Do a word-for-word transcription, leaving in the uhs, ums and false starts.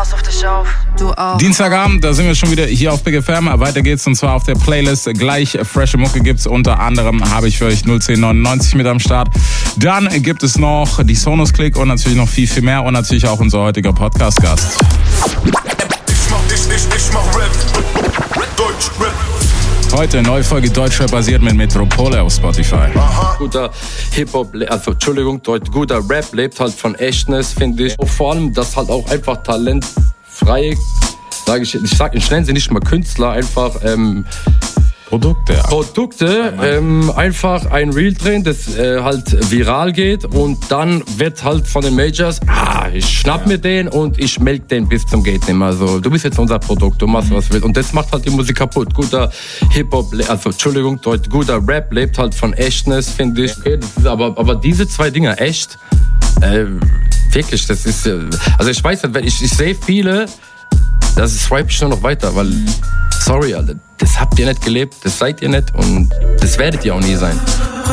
pass auf dich auf. Du auch. Dienstagabend, da sind wir schon wieder hier auf Big F M. Weiter geht's und zwar auf der Playlist. Gleich frische Mucke gibt's. Unter anderem habe ich für euch null zehn neunundneunzig mit am Start. Dann gibt es noch die Sonus Click und natürlich noch viel, viel mehr. Und natürlich auch unser heutiger Podcast-Gast. Ich mach, ich, ich, ich mach Rap. Deutsch Rap. Heute neue Folge Deutschrap basiert mit Metropole auf Spotify. Aha. Guter Hip-Hop, also Entschuldigung, guter Rap lebt halt von Echtness, finde ich. Und vor allem, dass halt auch einfach talentfrei, sage ich, ich sag, ich nenne sie nicht mal Künstler, einfach ähm, Produkte, ja. Produkte, ähm, einfach ein Reel drehen, das äh, halt viral geht und dann wird halt von den Majors, ah, ich schnapp ja. mir den und ich melk den bis zum geht nicht mehr. Also du bist jetzt unser Produkt, du machst was willst und das macht halt die Musik kaputt. Guter Hip-Hop, also Entschuldigung, guter Rap lebt halt von Echtness, finde ich. Okay, das ist aber, aber diese zwei Dinger, echt, äh, wirklich, das ist, also ich weiß nicht, ich, ich sehe viele, das swipe ich nur noch weiter, weil, sorry, Alter, das habt ihr nicht gelebt, das seid ihr nicht und das werdet ihr auch nie sein.